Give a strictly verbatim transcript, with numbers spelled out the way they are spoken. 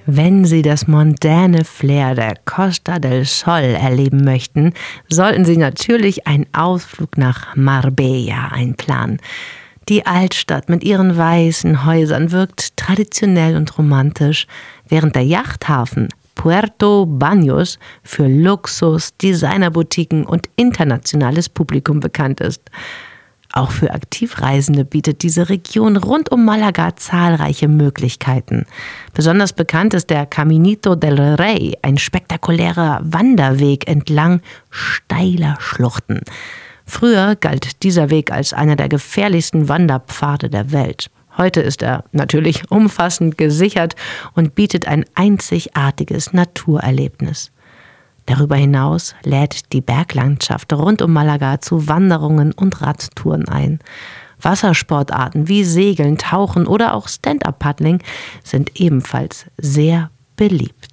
Wenn Sie das mondäne Flair der Costa del Sol erleben möchten, sollten Sie natürlich einen Ausflug nach Marbella einplanen. Die Altstadt mit ihren weißen Häusern wirkt traditionell und romantisch, während der Yachthafen Puerto Baños für Luxus, Designerboutiquen und internationales Publikum bekannt ist. Auch für Aktivreisende bietet diese Region rund um Malaga zahlreiche Möglichkeiten. Besonders bekannt ist der Caminito del Rey, ein spektakulärer Wanderweg entlang steiler Schluchten. Früher galt dieser Weg als einer der gefährlichsten Wanderpfade der Welt. Heute ist er natürlich umfassend gesichert und bietet ein einzigartiges Naturerlebnis. Darüber hinaus lädt die Berglandschaft rund um Malaga zu Wanderungen und Radtouren ein. Wassersportarten wie Segeln, Tauchen oder auch Stand-up-Paddling sind ebenfalls sehr beliebt.